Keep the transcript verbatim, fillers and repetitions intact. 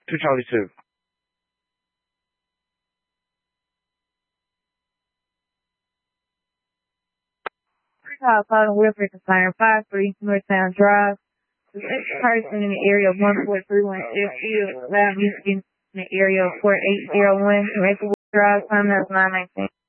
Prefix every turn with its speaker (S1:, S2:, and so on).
S1: two Charlie two.
S2: Call Colin Wilfred to Siren five three Northtown Drive. The person in the area of one four three one Sheffield, loud music in the area of four eight zero one Maple Drive, time that's nine nineteen.